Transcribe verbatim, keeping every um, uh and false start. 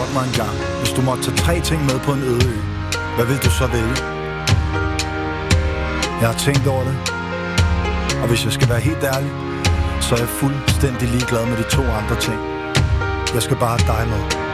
Spurgt mig engang, hvis du måtte tage tre ting med på en øde ø, hvad vil du så vælge? Jeg har tænkt over det, og hvis jeg skal være helt ærlig, så er jeg fuldstændig ligeglad med de to andre ting. Jeg skal bare have dig med.